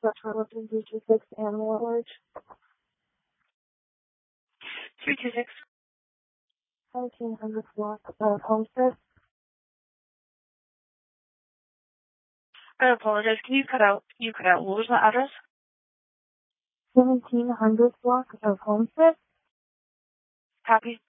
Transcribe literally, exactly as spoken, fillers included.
Metropolitan three two six Animal Lodge. three two six. seventeen hundred block of Homestead. I apologize. Can you cut out? You cut out. What was the address? seventeen hundred block of Homestead. Copy.